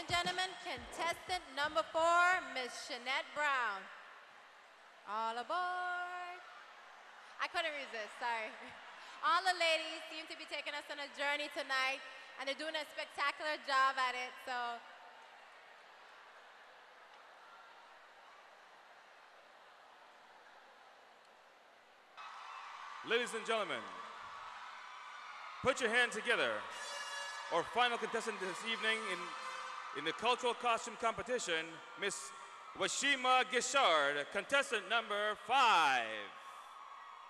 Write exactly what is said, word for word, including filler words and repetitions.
and gentlemen, contestant number four, Miss Shanette Brown. All aboard. I couldn't resist, sorry. All the ladies seem to be taking us on a journey tonight, and they're doing a spectacular job at it, so. Ladies and gentlemen, put your hand together. Our final contestant this evening in, in the cultural costume competition, Miss Washima Gishard, contestant number five.